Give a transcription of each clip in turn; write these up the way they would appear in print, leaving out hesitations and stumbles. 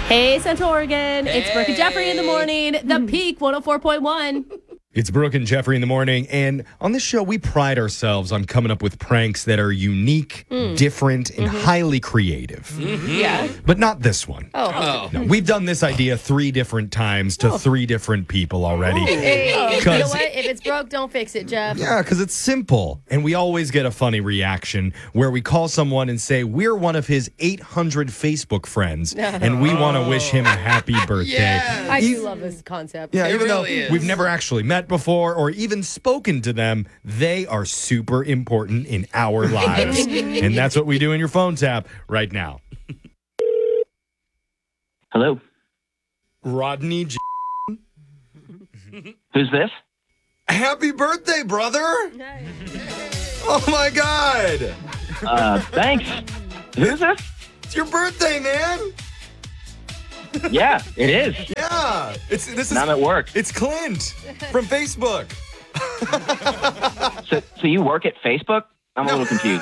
Hey, Central Oregon. It's Brooke and Jeffrey in the morning. The Peak 104.1. It's Brooke and Jeffrey in the morning, and on this show, we pride ourselves on coming up with pranks that are unique, different, and highly creative. Yeah. But not this one. Oh. No, we've done this idea 3 different times to 3 different people already. Hey, you know 'Cause- what? If it's broke, don't fix it, Jeff. Yeah, because it's simple, and we always get a funny reaction where we call someone and say, we're one of his 800 Facebook friends, and we want to wish him a happy birthday. I do love this concept. Yeah, It even though really is. we've never actually met before or even spoken to them, they are super important in our lives. And that's what we do in your phone tap right now. Hello, Rodney J. who's this? Happy birthday, brother! Oh my God! Thanks. Who's this? It's your birthday, man! Yeah, it is. Yeah! This is And I'm at work. It's Clint from Facebook. So you work at Facebook? I'm a little confused.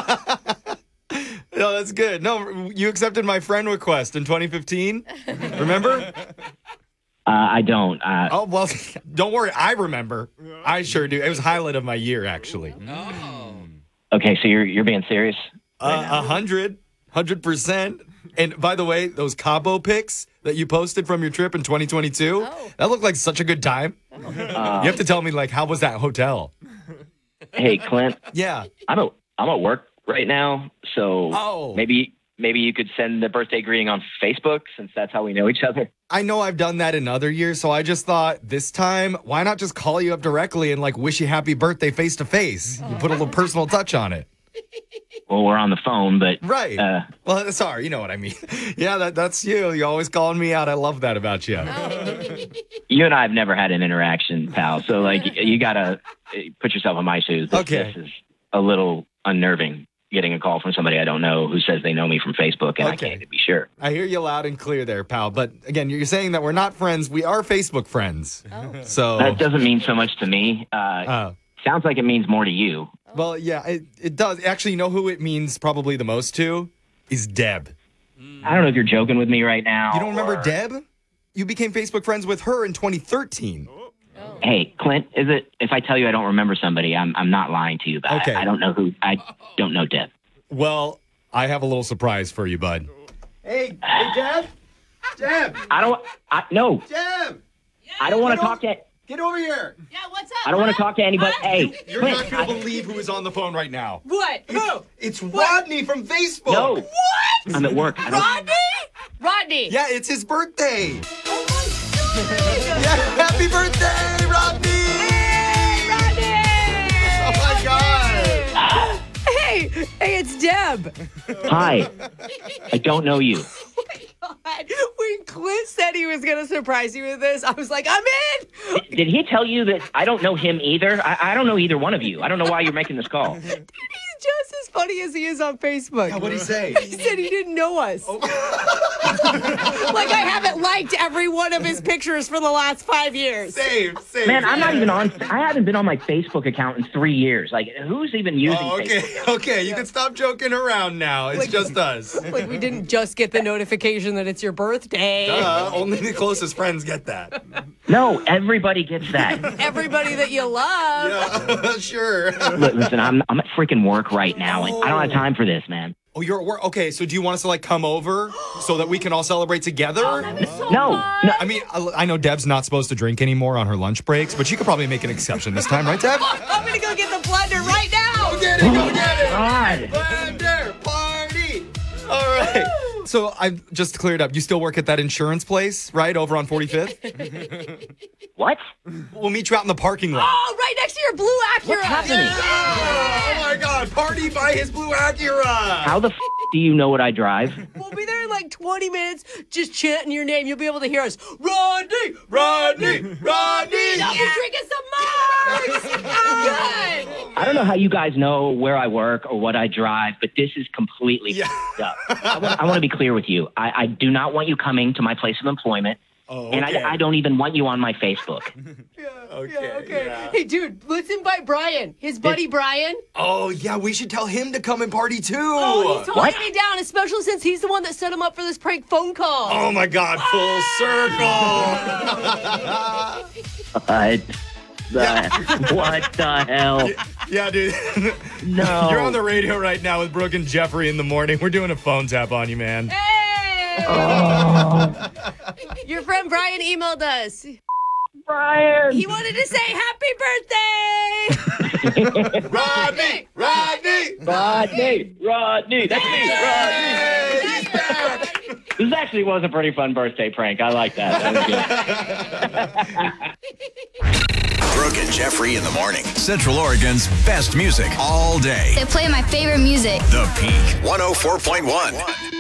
No, that's good. No, you accepted my friend request in 2015. Remember? I don't. Oh, well, don't worry. I remember. I sure do. It was highlight of my year, actually. Okay, so you're being serious? 100%. And by the way, those Cabo pics that you posted from your trip in 2022, that looked like such a good time. You have to tell me, like, how was that hotel? Hey, Clint, Yeah. I'm at work right now, so Oh. maybe you could send the birthday greeting on Facebook since that's how we know each other. I know I've done that in other years, so I just thought this time, why not just call you up directly and, like, wish you happy birthday face to face? You put a little personal touch on it. Well, we're on the phone, but Right. Uh, Well, sorry, you know what I mean. Yeah, that's you. You're always calling me out. I love that about you. you and I have never had an interaction, pal. So like, you gotta put yourself in my shoes. Okay. This is a little unnerving. Getting a call from somebody I don't know who says they know me from Facebook, and I Okay. can't even be sure. I hear you loud and clear there, pal. But again, you're saying that we're not friends. We are Facebook friends. So, That doesn't mean so much to me. Sounds like it means more to you. well, yeah, it does. Actually, you know who it means probably the most to? Is Deb. I don't know if you're joking with me right now. You don't remember or- Deb? You became Facebook friends with her in 2013. Hey, Clint, is it if I tell you I don't remember somebody, I'm not lying to you, but Okay. I don't know who. I don't know Deb. Well, I have a little surprise for you, bud. Hey, Deb? Deb! No, Deb! I don't want to talk to. Get over here. Yeah, what's up? I don't want to talk to anybody. Hey, You're Clint, not going to believe who is on the phone right now. What? Who? It's Rodney from Facebook. no. What? I'm at work. I don't, Rodney! Yeah, it's his birthday. Oh, my God. Yeah, happy birthday, Rodney! Oh my God! Hey, it's Deb. Hi, I don't know you. When Clint said he was going to surprise you with this, I was like, I'm in. Did he tell you that I don't know him either? I don't know either one of you. I don't know why you're making this call. Dude, he's just as funny as he is on Facebook. What'd he say? He said he didn't know us. Like I haven't liked every one of his pictures for the last 5 years. Same. Man, I'm not even on. I haven't been on my Facebook account in 3 years. Like, who's even using Oh, Facebook? okay. You can stop joking around now. It's just us. Like we didn't just get the notification that it's your birthday. Only the closest friends get that. No, everybody gets that. Everybody that you love. Yeah, sure. Listen, I'm at freaking work right now, and I don't have time for this, man. Oh, you're at work. Okay, so do you want us to like come over so that we can all celebrate together? No. I mean, I know Deb's not supposed to drink anymore on her lunch breaks, but she could probably make an exception this time, right, Deb? I'm going to go get the blender right now. Go get it! God. Blender party! All right. So I just cleared up. You still work at that insurance place, right, over on 45th? What? We'll meet you out in the parking lot. Oh, right next to your blue Acura. What's happening? Oh my God! Party by his blue Acura. How the do you know what I drive? We'll be there in like 20 minutes just chanting your name. You'll be able to hear us. Rodney! Rodney! Rodney! I'll be drinking some Marks! Good! I don't know how you guys know where I work or what I drive, but this is completely Yeah. f***ed up. I want to be clear with you. I do not want you coming to my place of employment Oh, And okay. I don't even want you on my Facebook. Okay. Hey, dude, let's invite Brian. His buddy Brian. Oh, yeah, we should tell him to come and party too. Oh, he's What? totally down, especially since he's the one that set him up for this prank phone call. Oh my God, full circle. What the hell? Yeah, dude. No. You're on the radio right now with Brooke and Jeffrey in the morning. We're doing a phone tap on you, man. Hey! Your friend Brian emailed us. Brian. He wanted to say happy birthday. Rodney! That's me, Rodney. This actually was a pretty fun birthday prank. I like that. That was good. Brooke and Jeffrey in the morning. Central Oregon's best music all day. They play my favorite music. The Peak 104.1.